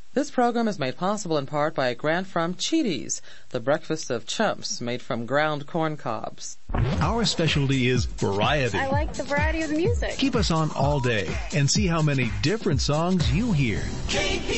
This program is made possible in part by a grant from Cheaties, the breakfast of chumps made from ground corn cobs. Our specialty is variety. I like the variety of the music. Keep us on all day and see how many different songs you hear.